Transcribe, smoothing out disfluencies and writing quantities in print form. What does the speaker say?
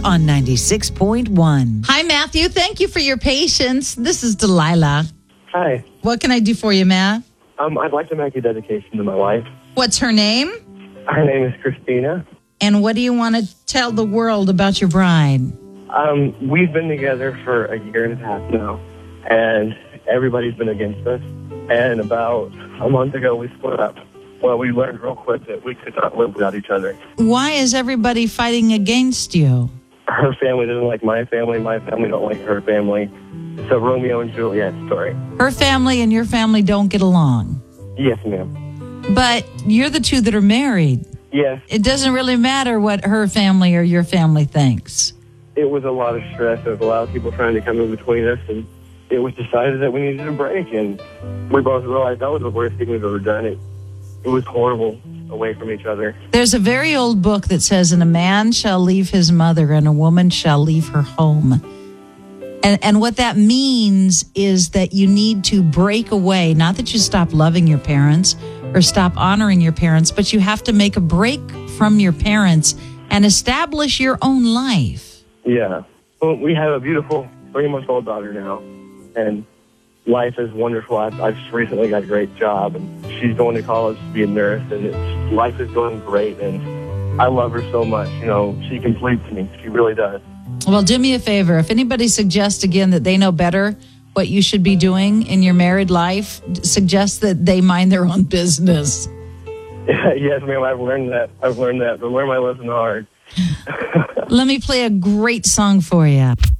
on 96.1. Hi, Matthew. Thank you for your patience. This is Delilah. Hi. What can I do for you, Matt? I'd like to make a dedication to my wife. What's her name? Her name is Christina. And what do you want to tell the world about your bride? We've been together for a year and a half now, and everybody's been against us. And about a month ago, we split up. Well, we learned real quick that we could not live without each other. Why is everybody fighting against you? Her family doesn't like my family don't like her family. It's a Romeo and Juliet story. Her family and your family don't get along. Yes, ma'am. But you're the two that are married. Yes. It doesn't really matter what her family or your family thinks. It was a lot of stress. There was a lot of people trying to come in between us, and it was decided that we needed a break, and we both realized that was the worst thing we've ever done. It was horrible away from each other. There's a very old book that says, and a man shall leave his mother and a woman shall leave her home. And what that means is that you need to break away, not that you stop loving your parents or stop honoring your parents, but you have to make a break from your parents and establish your own life. Yeah. Well, we have a beautiful 3-month-old daughter now, and life is wonderful. I've just recently got a great job, and she's going to college to be a nurse, and life is going great, and I love her so much. You know, she completes me. She really does. Well, do me a favor. If anybody suggests again that they know better what you should be doing in your married life, suggest that they mind their own business. Yes, ma'am, I've learned that. But learn my lesson hard. Let me play a great song for you.